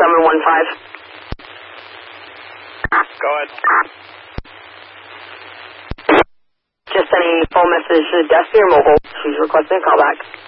715. Go ahead. Just sending a phone message to Dusty or mobile. She's requesting a callback.